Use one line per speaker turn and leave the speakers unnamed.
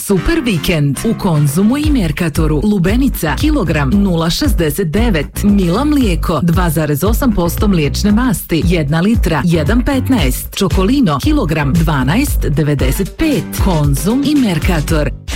Super vikend u Konzumu i Merkatoru. Lubenica kilogram 0,69, Mila mlijeko 2,8% mliječne masti, 1 litra 1,15, Čokolino kilogram 12,95. Konzum i Merkator.